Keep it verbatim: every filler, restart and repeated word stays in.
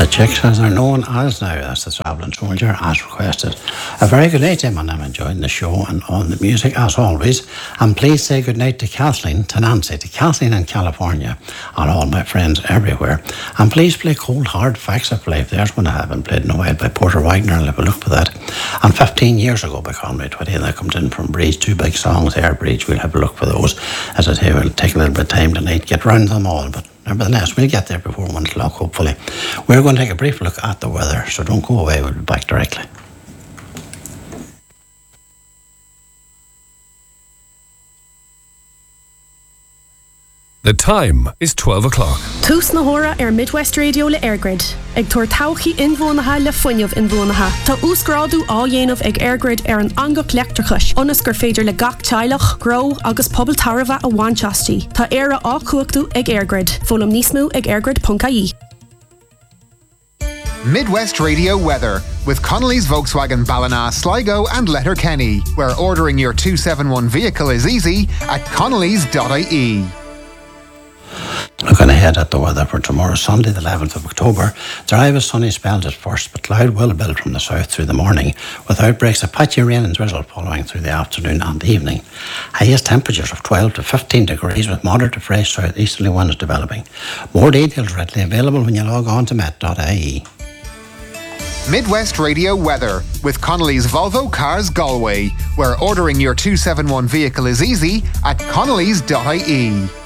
The Chicks, as they're known as now, as the Travelling Soldier, as requested. A very good night, Tim, and I'm enjoying the show and on the music as always. And please say good night to Kathleen, to Nancy, to Kathleen in California, and all my friends everywhere. And please play Cold Hard Facts of Life. There's one I haven't played in a while by Porter Wagner. I'll have a look for that. And fifteen years ago by Conway Twitty, that comes in from Breeze. Two big songs there, Breeze. We'll have a look for those. As I say, we'll take a little bit of time tonight, get round them all, but nevertheless, we'll get there before one o'clock, hopefully. We're going to take a brief look at the weather, so don't go away. We'll be back directly. The time is twelve o'clock. Tús na hora ar Midwest Radio le Airgrid. Ag tuair tauchaí inmhónatha le foiineamh inmhónatha. Tá úsgrádu á dhéanamh ag Airgrid ar an angach leachtrachais. Onas gur féidir le gach teilech, gro agus pobl tarafa a bhaintastí. Tá éire á cuachtú ag Airgrid. Fólam níos mú ag airgrid dot I E. Midwest Radio weather with Connolly's Volkswagen Ballina, Sligo and Letterkenny, where ordering your two seventy-one vehicle is easy at connellys dot I E. Looking ahead at the weather for tomorrow, Sunday the eleventh of October, dry with sunny spells at first, but cloud will build from the south through the morning, with outbreaks of patchy rain and drizzle following through the afternoon and evening. Highest temperatures of twelve to fifteen degrees with moderate to fresh southeasterly winds developing. More details readily available when you log on to met dot I E. Midwest Radio weather with Connolly's Volvo Cars Galway, where ordering your two seventy-one vehicle is easy at connellys dot I E.